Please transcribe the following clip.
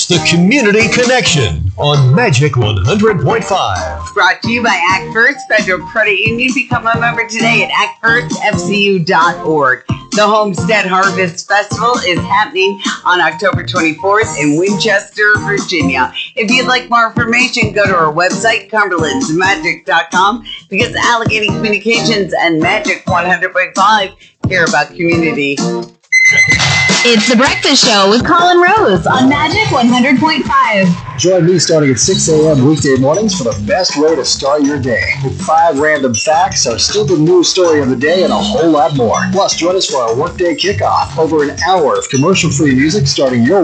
the Community Connection on Magic 100.5. Brought to you by Act First Federal Credit Union. Become a member today at actfirstfcu.org. The Homestead Harvest Festival is happening on October 24th in Winchester, Virginia. If you'd like more information, go to our website, cumberlandsmagic.com, because Allegheny Communications and Magic 100.5 care about community. It's The Breakfast Show with Colin Rose on Magic 100.5. Join me starting at 6 a.m. weekday mornings for the best way to start your day. With 5 random facts, our stupid news story of the day, and a whole lot more. Plus, join us for our workday kickoff. Over an hour of commercial-free music starting your